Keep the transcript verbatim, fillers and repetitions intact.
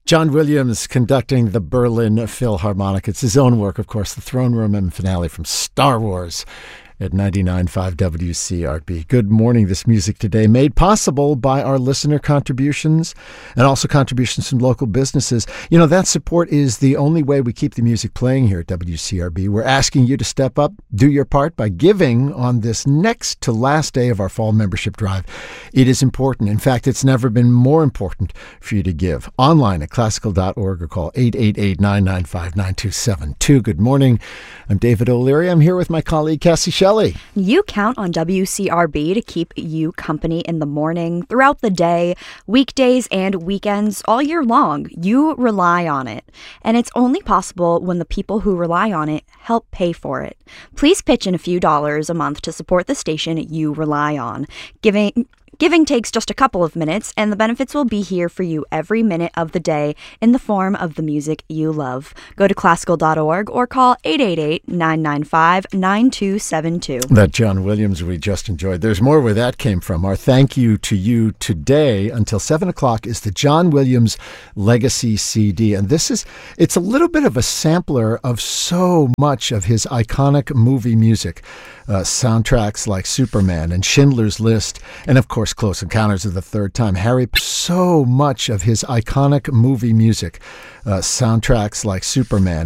John Williams conducting the Berlin Philharmonic. It's his own work, of course, the Throne Room and finale from Star Wars at ninety-nine point five W C R B. Good morning. This music today made possible by our listener contributions and also contributions from local businesses. You know, that support is the only way we keep the music playing here at W C R B. We're asking you to step up, do your part by giving on this next to last day of our fall membership drive. It is important. In fact, it's never been more important for you to give. Online at classical dot org or call eight eight eight, nine nine five, nine two seven two. Good morning. I'm David O'Leary. I'm here with my colleague Cassie Shelley. You count on W C R B to keep you company in the morning, throughout the day, weekdays and weekends, all year long. You rely on it. And it's only possible when the people who rely on it help pay for it. Please pitch in a few dollars a month to support the station you rely on. Giving... Giving takes just a couple of minutes, and the benefits will be here for you every minute of the day in the form of the music you love. Go to classical dot org or call eight eight eight, nine nine five, nine two seven two. That John Williams we just enjoyed. There's more where that came from. Our thank you to you today until seven o'clock is the John Williams Legacy C D. And this is, it's a little bit of a sampler of so much of his iconic movie music. Uh, soundtracks like Superman and Schindler's List, and of course Close Encounters of the Third Time. Harry, so much of his iconic movie music. Uh, soundtracks like Superman